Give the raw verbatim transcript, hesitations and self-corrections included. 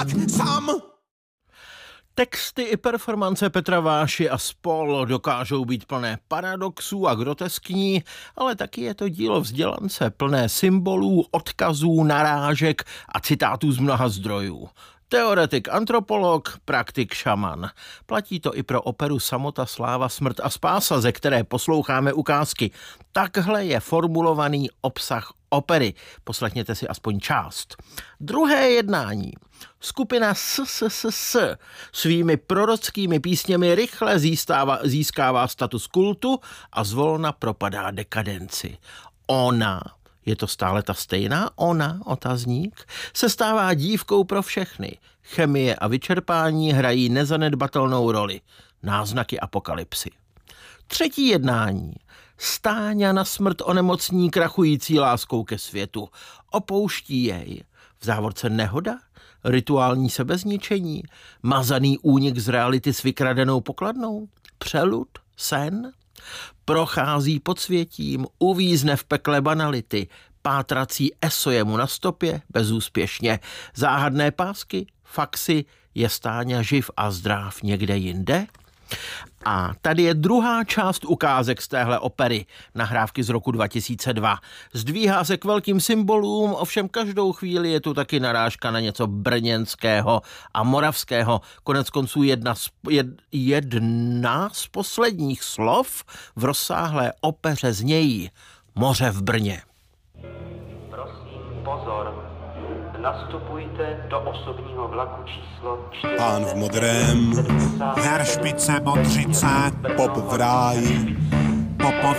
tak sám. Texty i performance Petra Váši a spol dokážou být plné paradoxů a groteskní, ale taky je to dílo vzdělance plné symbolů, odkazů, narážek a citátů z mnoha zdrojů. Teoretik antropolog, praktik šaman. Platí to i pro operu Samota, sláva, smrt a spása, ze které posloucháme ukázky. Takhle je formulovaný obsah opery. Poslechněte si aspoň část. Druhé jednání. Skupina S S S S svými prorockými písněmi rychle získává, získává status kultu a zvolna propadá dekadenci. Ona, je to stále ta stejná ona, otazník, se stává dívkou pro všechny. Chemie a vyčerpání hrají nezanedbatelnou roli. Náznaky apokalypsy. Třetí jednání. Stáňa na smrt onemocní krachující láskou ke světu. Opouští jej. V závorce nehoda? Rituální sebezničení? Mazaný únik z reality s vykradenou pokladnou? Přelud? Sen? Prochází podsvětím, uvízne v pekle banality, pátrací eso je mu na stopě, bezúspěšně. Záhadné pásky, faxy, je Stáňa živ a zdrav někde jinde? A tady je druhá část ukázek z téhle opery, nahrávky z roku dva tisíce dva. Zdvíhá se k velkým symbolům, ovšem každou chvíli je tu taky narážka na něco brněnského a moravského. Konec konců jedna z, jed, jedna z posledních slov v rozsáhlé opeře znějí Moře v Brně. Prosím, pozor. Nastupujte do osobního vlaku číslo čtyři. Pán v modrém, Heršpice Modřice, pop v ráji. Popo